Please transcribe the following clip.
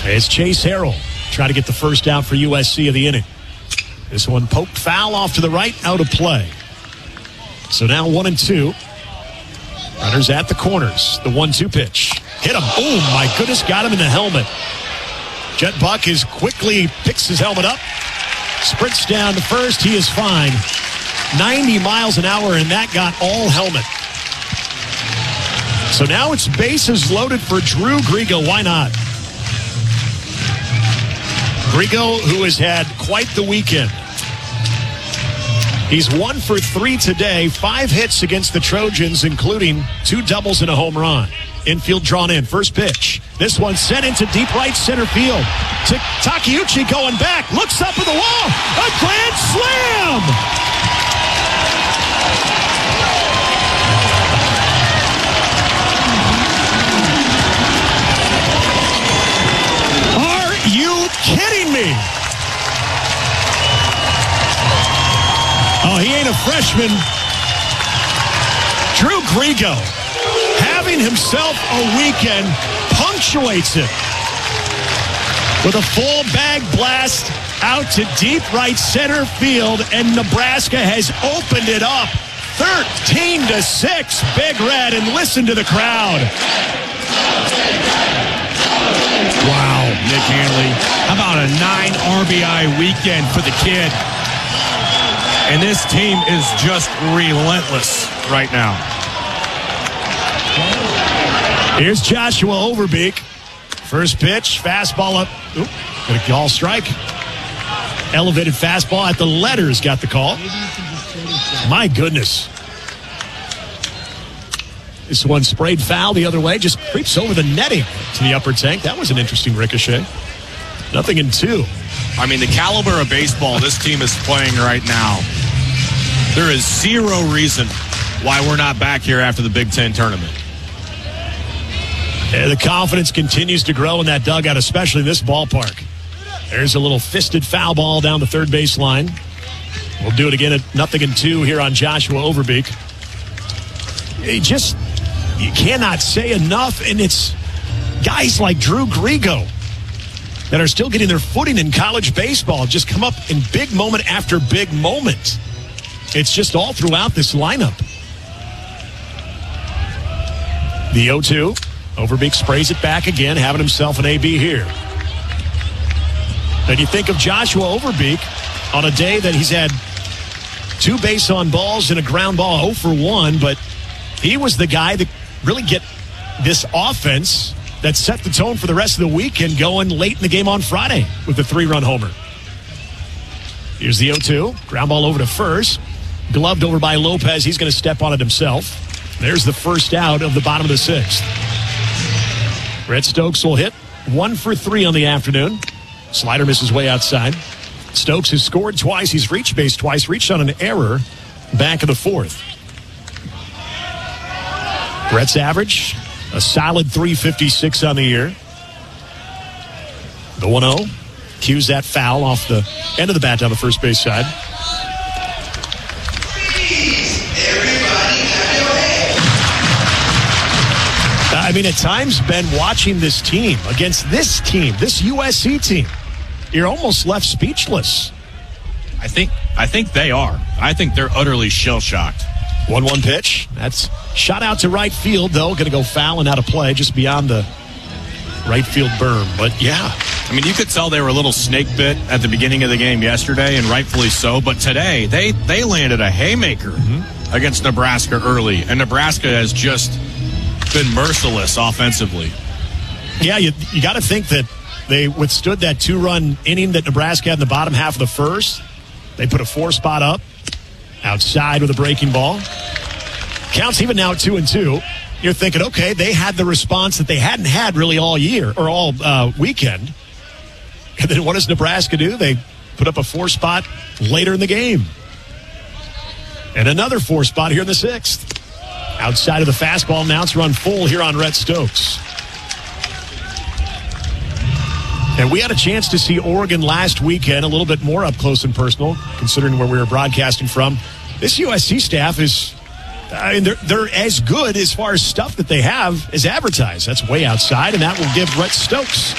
It's Chase Harrell trying to get the first out for USC of the inning. This one poked foul off to the right, out of play. So now 1-2. Runners at the corners. The 1-2 pitch. Hit him. Oh, my goodness. Got him in the helmet. Jet Buck quickly picks his helmet up. Sprints down to first. He is fine. 90 miles an hour, and that got all helmet. So now it's bases loaded for Drew Grigo. Why not? Grigo, who has had quite the weekend. He's 1 for 3 today, 5 hits against the Trojans, including 2 doubles and a home run. Infield drawn in, first pitch. This one sent into deep right center field. Takeuchi going back, looks up at the wall, a grand slam! Are you kidding me? Oh, he ain't a freshman. Drew Grigo, having himself a weekend, punctuates it with a full bag blast out to deep right center field, and Nebraska has opened it up 13-6. Big Red, and listen to the crowd. Wow, Nick Hanley. How about a 9 RBI weekend for the kid? And this team is just relentless right now. Here's Joshua Overbeek. First pitch, fastball up. Oop, got a call strike. Elevated fastball at the letters, got the call. My goodness. This one sprayed foul the other way, just creeps over the netting to the upper tank. That was an interesting ricochet. 0-2. I mean, the caliber of baseball this team is playing right now, there is zero reason why we're not back here after the Big Ten tournament. Yeah, the confidence continues to grow in that dugout, especially in this ballpark. There's a little fisted foul ball down the third base line. We'll do it again at 0-2 here on Joshua Overbeek. You cannot say enough, and it's guys like Drew Grigo that are still getting their footing in college baseball just come up in big moment after big moment. It's just all throughout this lineup. The 0-2. Overbeek sprays it back again, having himself an AB here. Then you think of Joshua Overbeek on a day that he's had 2 base on balls and a ground ball, 0 for 1, but he was the guy that really get this offense that set the tone for the rest of the weekend going late in the game on Friday with the 3-run homer. Here's the 0-2. Ground ball over to first. Gloved over by Lopez. He's going to step on it himself. There's the first out of the bottom of the 6th. Brett Stokes will hit 1 for 3 on the afternoon. Slider misses way outside. Stokes has scored twice. He's reached base twice. Reached on an error back of the 4th. Brett's average, a solid 356 on the year. The 1-0. Cues that foul off the end of the bat down the first base side. I mean, at times, Ben, watching this team against this team, this USC team, you're almost left speechless. I think they are. I think they're utterly shell-shocked. 1-1 pitch. That's shot out to right field, though. Going to go foul and out of play just beyond the right field berm. But, yeah. I mean, you could tell they were a little snake bit at the beginning of the game yesterday, and rightfully so. But today, they landed a haymaker against Nebraska early, and Nebraska has just been merciless offensively. Yeah, you got to think that they withstood that 2-run inning that Nebraska had in the bottom half of the first. They put a 4-spot up outside with a breaking ball. Counts even now at 2-2. You're thinking, okay, they had the response that they hadn't had really all year or all weekend. And then what does Nebraska do? They put up a 4-spot later in the game. And another 4-spot here in the 6th. Outside of the fastball, now it's run full here on Rhett Stokes. And we had a chance to see Oregon last weekend, a little bit more up close and personal, considering where we were broadcasting from. This USC staff is, I mean, they're as good as far as stuff that they have as advertised. That's way outside, and that will give Rhett Stokes